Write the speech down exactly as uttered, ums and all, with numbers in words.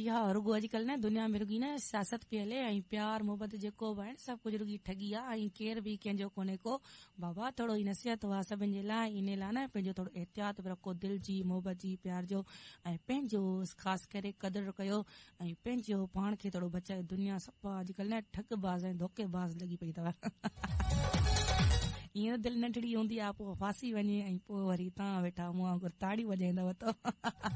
हा रुगो अॼुकल्ह न दुनिया में रुगी न सियासत पई हले ऐं प्यार मोहबत जेको बि आहिनि सभु कुझु रुगी ठगी आहे ऐं केर बि कंहिंजो कोन्हे को बाबा थोरो ई नसीहत हुआ सभिनि जे लाइ इन लाइ न पंहिंजो थोरो एहतियात बि रखो दिलि जी मोहबत जी प्यार जो ऐं पंहिंजो ख़ासि करे क़दुरु कयो ऐं पंहिंजो पाण खे थोरो बचायो दुनिया सभु अॼुकल्ह न ठगबाज़ ऐं धोखेबाज़ लॻी पई अथव ईअं दिलि नंढड़ी हूंदी आहे पोइ फासी वञे ऐं पोइ वरी तव्हां वेठा मुंहं वांगुरु ताड़ी वॼाईंदव त